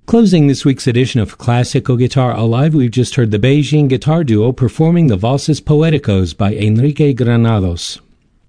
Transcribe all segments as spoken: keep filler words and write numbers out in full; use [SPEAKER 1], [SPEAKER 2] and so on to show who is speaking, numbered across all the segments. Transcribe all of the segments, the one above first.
[SPEAKER 1] Closing this week's edition of Classical Guitar Alive, we've just heard the Beijing Guitar Duo performing the Valses Poéticos by Enrique Granados.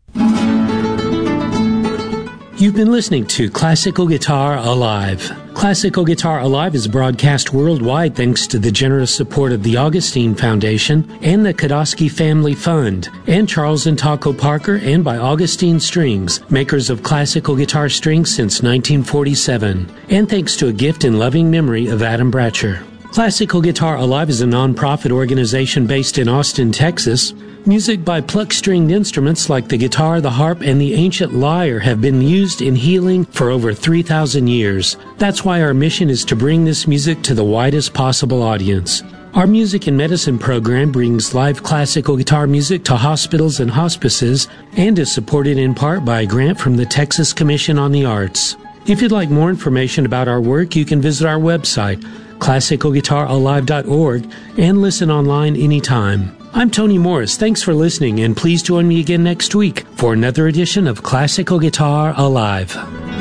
[SPEAKER 1] You've been listening to Classical Guitar Alive. Classical Guitar Alive is broadcast worldwide thanks to the generous support of the Augustine Foundation and the Kodosky Family Fund, and Charles and Taco Parker, and by Augustine Strings, makers of classical guitar strings since nineteen forty-seven, and thanks to a gift in loving memory of Adam Bratcher. Classical Guitar Alive is a non-profit organization based in Austin, Texas. Music by pluck-stringed instruments like the guitar, the harp, and the ancient lyre have been used in healing for over three thousand years. That's why our mission is to bring this music to the widest possible audience. Our Music and Medicine program brings live classical guitar music to hospitals and hospices and is supported in part by a grant from the Texas Commission on the Arts. If you'd like more information about our work, you can visit our website, classical guitar alive dot org, and listen online anytime. I'm Tony Morris. Thanks for listening, and please join me again next week for another edition of Classical Guitar Alive.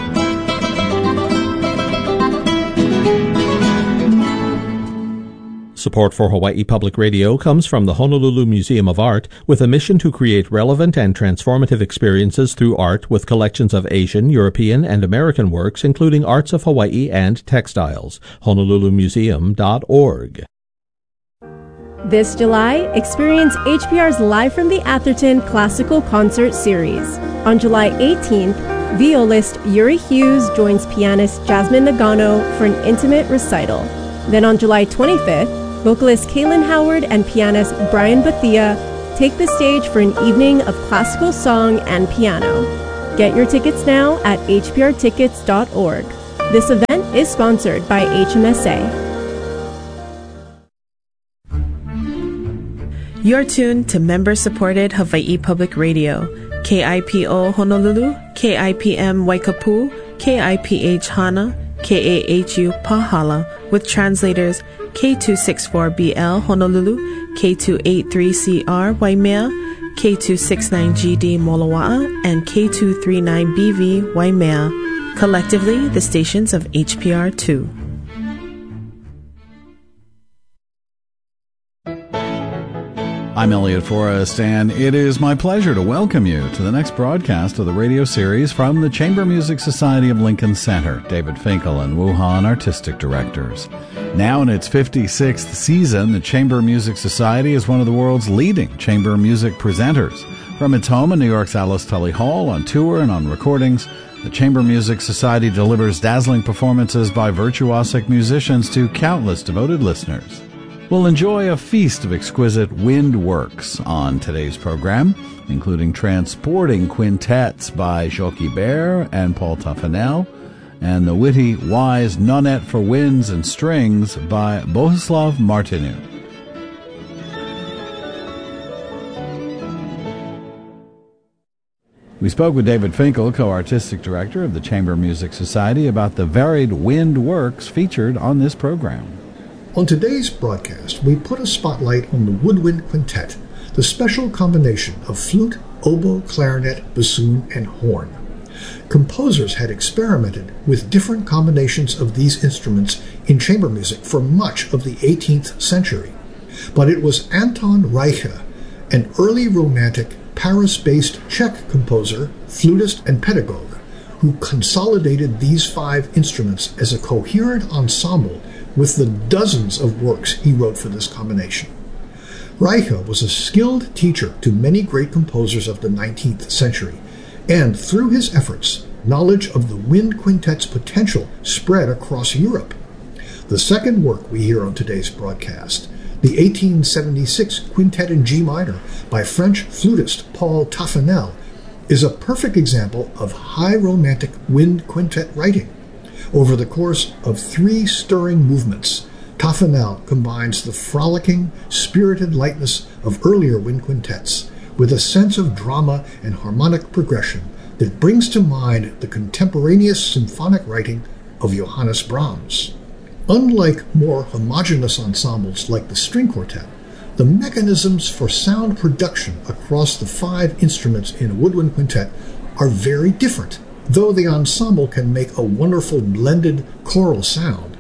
[SPEAKER 2] Support for Hawaii Public Radio comes from the Honolulu Museum of Art, with a mission to create relevant and transformative experiences through art with collections of Asian, European, and American works, including arts of Hawaii and textiles. honolulu museum dot org.
[SPEAKER 3] This July, experience H P R's Live from the Atherton Classical Concert Series. On July eighteenth, violist Yuri Hughes joins pianist Jasmine Nagano for an intimate recital. Then on July twenty-fifth, vocalist Kaylin Howard and pianist Brian Bethia take the stage for an evening of classical song and piano. Get your tickets now at h p r tickets dot org. This event is sponsored by H M S A.
[SPEAKER 4] You're tuned to member-supported Hawaii Public Radio, K I P O Honolulu, K I P M Waikapu, K I P H Hana, K A H U Pahala, with translators K two sixty-four B L Honolulu, K two eighty-three C R Waimea, K two sixty-nine G D Moloa'a, and K two thirty-nine B V Waimea, collectively the stations of H P R two.
[SPEAKER 5] I'm Elliot Forrest, and it is my pleasure to welcome you to the next broadcast of the radio series from the Chamber Music Society of Lincoln Center. David Finkel and Wu Han, artistic directors. Now in its fifty-sixth season, the Chamber Music Society is one of the world's leading chamber music presenters. From its home in New York's Alice Tully Hall, on tour and on recordings, the Chamber Music Society delivers dazzling performances by virtuosic musicians to countless devoted listeners. We'll enjoy a feast of exquisite wind works on today's program, including transporting quintets by Joachim Baer and Paul Tuffanel, and the witty, wise Nonette for Winds and Strings by Bohuslav Martinu. We spoke with David Finkel, co-artistic director of the Chamber Music Society, about the varied wind works featured on this program.
[SPEAKER 6] On today's broadcast, we put a spotlight on the Woodwind Quintet, the special combination of flute, oboe, clarinet, bassoon, and horn. Composers had experimented with different combinations of these instruments in chamber music for much of the eighteenth century, but it was Anton Reicha, an early Romantic, Paris-based Czech composer, flutist, and pedagogue, who consolidated these five instruments as a coherent ensemble with the dozens of works he wrote for this combination. Reicha was a skilled teacher to many great composers of the nineteenth century, and through his efforts, knowledge of the wind quintet's potential spread across Europe. The second work we hear on today's broadcast, the eighteen seventy-six Quintet in G minor by French flutist Paul Tuffanel, is a perfect example of high romantic wind quintet writing. Over the course of three stirring movements, Tuffanel combines the frolicking, spirited lightness of earlier wind quintets with a sense of drama and harmonic progression that brings to mind the contemporaneous symphonic writing of Johannes Brahms. Unlike more homogeneous ensembles like the string quartet, the mechanisms for sound production across the five instruments in a woodwind quintet are very different. Though the ensemble can make a wonderful blended choral sound,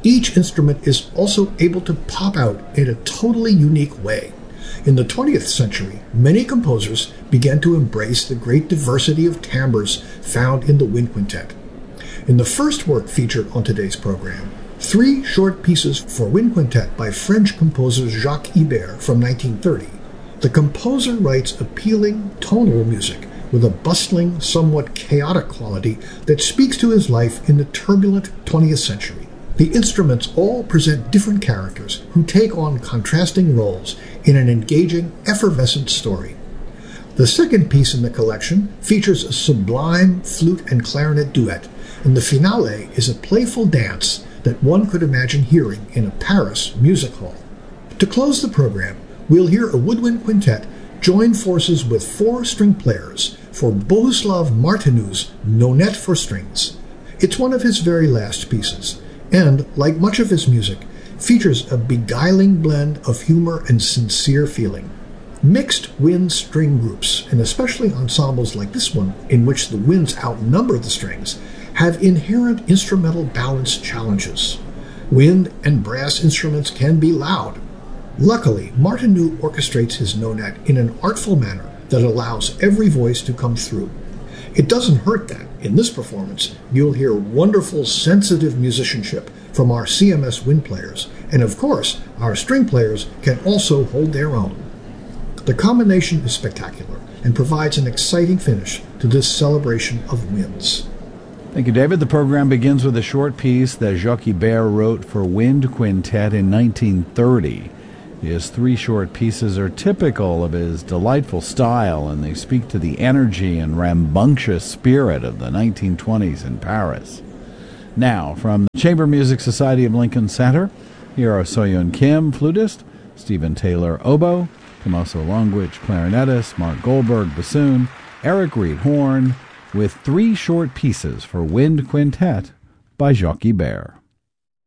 [SPEAKER 6] each instrument is also able to pop out in a totally unique way. In the twentieth century, many composers began to embrace the great diversity of timbres found in the wind quintet. In the first work featured on today's program, three short pieces for wind quintet by French composer Jacques Ibert from nineteen thirty, the composer writes appealing tonal music with a bustling, somewhat chaotic quality that speaks to his life in the turbulent twentieth century. The instruments all present different characters who take on contrasting roles in an engaging, effervescent story. The second piece in the collection features a sublime flute and clarinet duet, and the finale is a playful dance that one could imagine hearing in a Paris music hall. To close the program, we'll hear a woodwind quintet join forces with four string players for Bohuslav Martinu's Nonette for Strings. It's one of his very last pieces, and, like much of his music, features a beguiling blend of humor and sincere feeling. Mixed wind string groups, and especially ensembles like this one, in which the winds outnumber the strings, have inherent instrumental balance challenges. Wind and brass instruments can be loud. Luckily, Martinu orchestrates his nonette in an artful manner that allows every voice to come through. It doesn't hurt that, in this performance, you'll hear wonderful, sensitive musicianship from our C M S wind players, and of course, our string players can also hold their own. The combination is spectacular and provides an exciting finish to this celebration of winds.
[SPEAKER 5] Thank you, David. The program begins with a short piece that Jacques Ibert wrote for wind quintet in nineteen thirty. His three short pieces are typical of his delightful style, and they speak to the energy and rambunctious spirit of the nineteen twenties in Paris. Now, from the Chamber Music Society of Lincoln Center, here are Soyun Kim, flutist, Stephen Taylor, oboe, Tommaso Longwich, clarinetist, Mark Goldberg, bassoon, Eric Reed, horn, with three short pieces for wind quintet by Jacques Ibert.